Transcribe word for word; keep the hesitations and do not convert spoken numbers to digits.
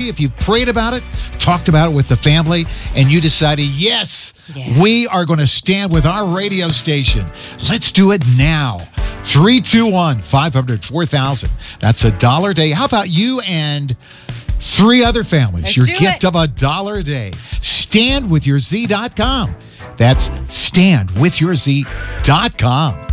if you prayed about it, talked about it with the family, and you decided, yes, Yeah. we are going to stand with our radio station. Let's do it now. three two one, five hundred, four thousand. That's a dollar a day. How about you and three other families? Let's Your do gift it. of a dollar a day. stand with your z dot com. That's stand with your z dot com.